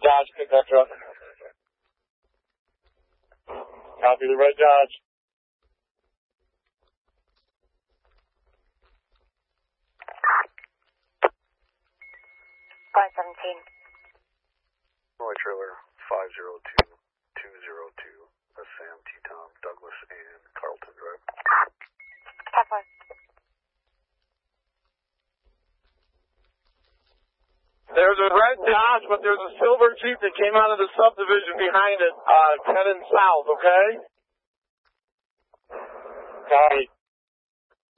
Dodge pickup truck. Copy the red Dodge. 517. Illinois Trailer 502202. That's Sam, T-Tom, Douglas, and Carlton Drive. Papa. There's a red Dodge, but there's a silver Jeep that came out of the subdivision behind it, 10 and south, okay? Copy.